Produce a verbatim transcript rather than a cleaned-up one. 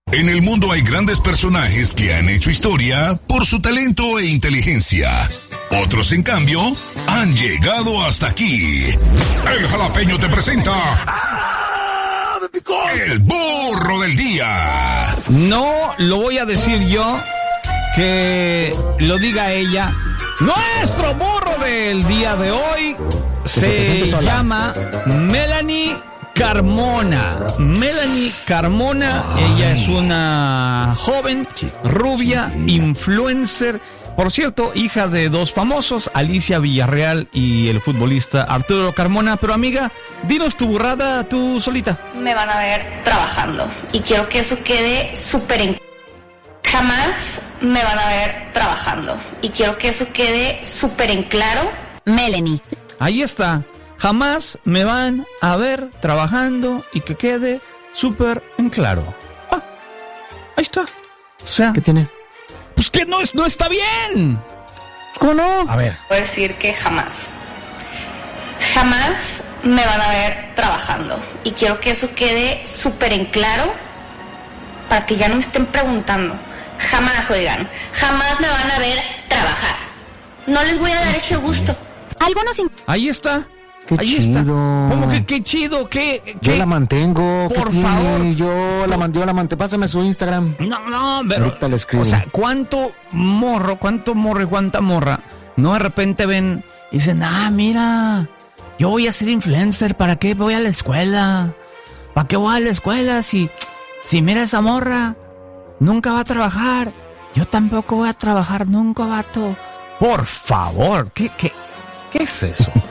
En el mundo hay grandes personajes que han hecho historia por su talento e inteligencia. Otros, en cambio, han llegado hasta aquí. El Jalapeño te presenta... El burro del día. No lo voy a decir yo, que lo diga ella. Nuestro burro del día de hoy se, se llama Melanie Carmona. Melanie Carmona, Ay. ella es una joven, rubia, influencer. Por cierto, hija de dos famosos, Alicia Villarreal y el futbolista Arturo Carmona. Pero amiga, dinos tu burrada tú solita. Me van a ver trabajando y quiero que eso quede súper en... Jamás me van a ver trabajando y quiero que eso quede súper en claro. Melanie. Ahí está. Jamás me van a ver trabajando y que quede súper en claro. Ah, ahí está. O sea, ¿qué tiene? Pues que no, es, no está bien. ¿Cómo no? A ver. Voy a decir que jamás. Jamás me van a ver trabajando. Y quiero que eso quede súper en claro para que ya no me estén preguntando. Jamás, oigan. Jamás me van a ver trabajar. No les voy a dar ese gusto. Algunos... In- Ahí está. Qué Ahí chido. está. ¿Cómo que qué chido? ¿Qué? Yo qué? la mantengo. Por tiene? favor. Yo la, man, yo la mantengo. Pásame su Instagram. No, no, pero... Ahorita le escribo. O sea, ¿cuánto morro, cuánto morro y cuánta morra no de repente ven y dicen, ah, mira, yo voy a ser influencer, ¿para qué voy a la escuela? ¿Para qué voy a la escuela si, si mira esa morra? Nunca va a trabajar. Yo tampoco voy a trabajar nunca, vato. Por favor, ¿qué, qué, qué es eso?